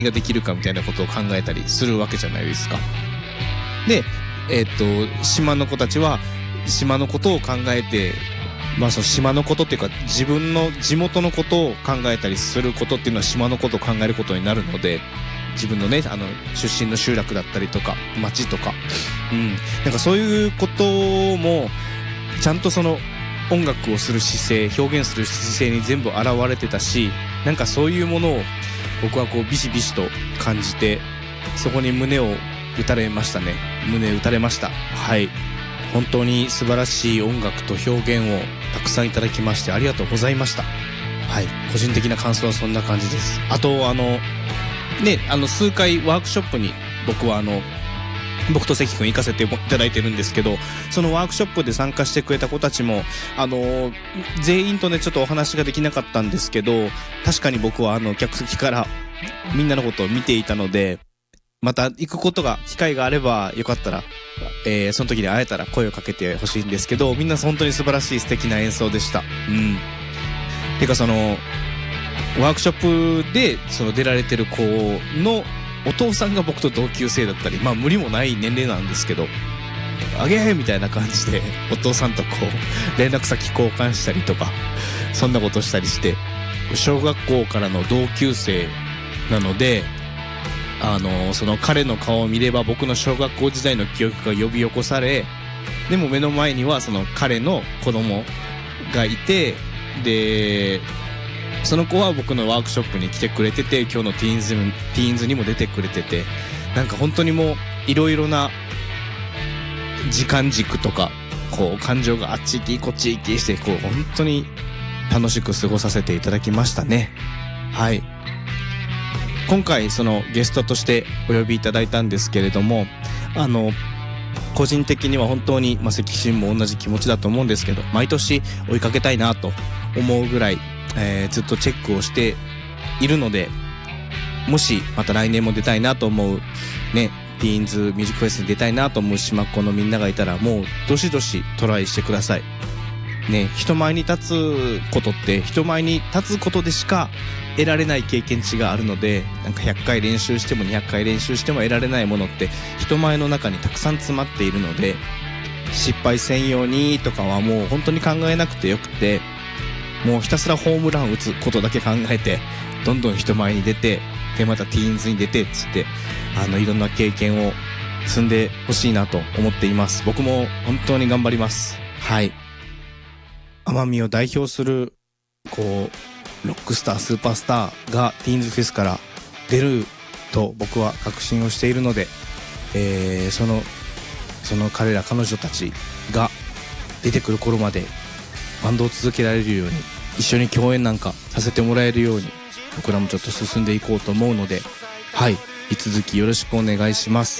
ができるかみたいなことを考えたりするわけじゃないですか。で、島の子たちは島のことを考えて、まあその島のことっていうか自分の地元のことを考えたりすることっていうのは島のことを考えることになるので、自分のね出身の集落だったりとか町とか、なんかそういうこともちゃんとその音楽をする姿勢、表現する姿勢に全部現れてたし、なんかそういうものを僕はこうビシビシと感じて、そこに胸を打たれましたね。胸打たれました。はい、本当に素晴らしい音楽と表現をたくさんいただきましてありがとうございました。はい、個人的な感想はそんな感じです。あと数回ワークショップに僕と関君行かせていただいてるんですけど、そのワークショップで参加してくれた子たちも全員とねちょっとお話ができなかったんですけど、確かに僕は客席からみんなのことを見ていたので、また行くことが機会があればよかったら、その時に会えたら声をかけてほしいんですけど、みんな本当に素晴らしい素敵な演奏でした。てかワークショップで出られてる子のお父さんが僕と同級生だったり、まあ無理もない年齢なんですけど、あげーみたいな感じでお父さんとこう連絡先交換したりとか、そんなことしたりして、小学校からの同級生なので、その彼の顔を見れば僕の小学校時代の記憶が呼び起こされ、でも目の前にはその彼の子供がいて、でその子は僕のワークショップに来てくれてて、今日のティーンズにも出てくれてて、なんか本当にもういろいろな時間軸とかこう感情があっち行きこっち行きして、こう本当に楽しく過ごさせていただきましたね。はい、今回そのゲストとしてお呼びいただいたんですけれども、個人的には本当に関心も同じ気持ちだと思うんですけど、毎年追いかけたいなと思うぐらいずっとチェックをしているので、もしまた来年も出たいなと思うね、ティーンズミュージックフェスに出たいなと思う島っ子のみんながいたら、もうどしどしトライしてくださいね。人前に立つことって、人前に立つことでしか得られない経験値があるので、なんか100回練習しても200回練習しても得られないものって人前の中にたくさん詰まっているので、失敗せんようにとかはもう本当に考えなくてよくて、もうひたすらホームラン打つことだけ考えて、どんどん人前に出て、でまたティーンズに出てっつっていろんな経験を積んでほしいなと思っています。僕も本当に頑張ります。はい、奄美を代表するこうロックスタースーパースターがティーンズフェスから出ると僕は確信をしているので、その彼ら彼女たちが出てくる頃までバンドを続けられるように、一緒に共演なんかさせてもらえるように、僕らもちょっと進んでいこうと思うので、はい、引き続きよろしくお願いします。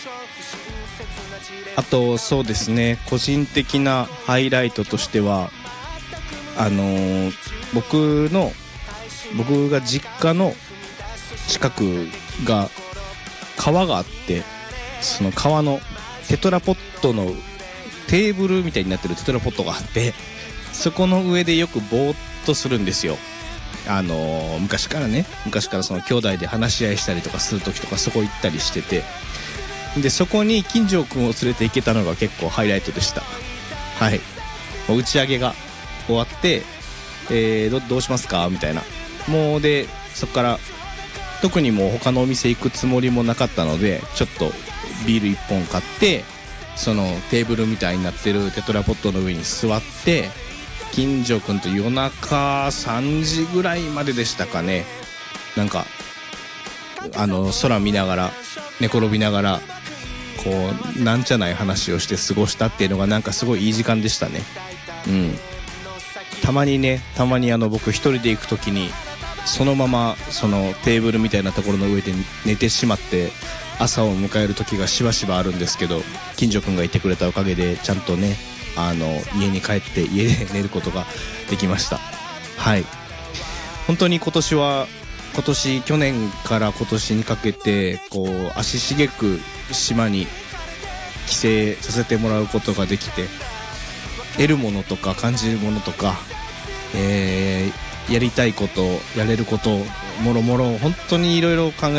あとそうですね、個人的なハイライトとしては僕が実家の近くが川があって、その川のテトラポットのテーブルみたいになってるテトラポットがあって、そこの上でよくぼーっとするんですよ。昔からその兄弟で話し合いしたりとかする時とかそこ行ったりしてて、でそこに金城くんを連れて行けたのが結構ハイライトでした。はい、打ち上げが終わって、どうしますかみたいな、もうでそこから特にもう他のお店行くつもりもなかったので、ちょっとビール1本買って、そのテーブルみたいになってるテトラポットの上に座って、金城くんと夜中3時ぐらいまででしたかね、なんか空見ながら寝転びながらこうなんちゃない話をして過ごしたっていうのがなんかすごいいい時間でしたね。たまに僕一人で行く時にそのままそのテーブルみたいなところの上で寝てしまって朝を迎える時がしばしばあるんですけど、金城くんがいてくれたおかげでちゃんとね家に帰って家で寝ることができました。はい、本当に去年から今年にかけてこう足しげく島に帰省させてもらうことができて、得るものとか感じるものとか、やりたいことやれることもろもろ本当にいろいろ考え